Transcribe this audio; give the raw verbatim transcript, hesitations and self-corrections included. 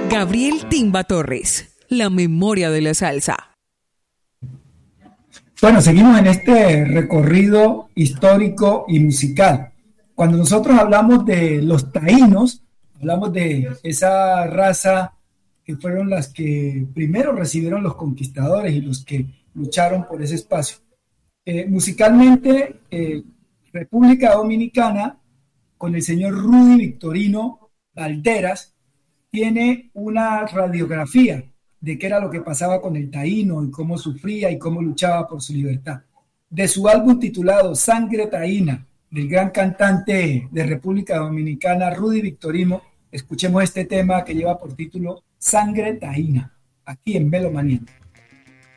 Gabriel Timba Torres, la memoria de la salsa. Bueno, seguimos en este recorrido histórico y musical. Cuando nosotros hablamos de los taínos, hablamos de esa raza que fueron las que primero recibieron los conquistadores y los que lucharon por ese espacio. Eh, musicalmente, eh, República Dominicana, con el señor Rudy Victorino Valderas, tiene una radiografía de qué era lo que pasaba con el taíno y cómo sufría y cómo luchaba por su libertad. De su álbum titulado Sangre Taína, del gran cantante de República Dominicana, Rudy Victorino, escuchemos este tema que lleva por título Sangre Taína, aquí en Melomanía.